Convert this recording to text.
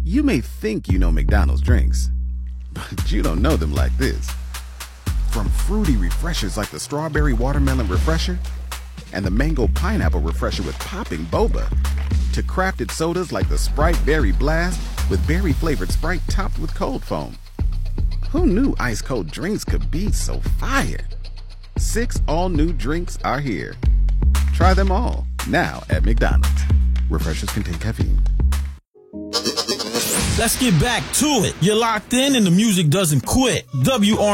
You may think you know McDonald's drinks, but you don't know them like this. From fruity refreshers like the Strawberry Watermelon Refresher and the Mango Pineapple Refresher with popping boba, to crafted sodas like the Sprite Berry Blast with berry-flavored Sprite topped with cold foam. Who knew ice-cold drinks could be so fire? 6 all-new drinks are here. Try them all, now at McDonald's. Refreshers contain caffeine. Let's get back to it. You're locked in and the music doesn't quit. WR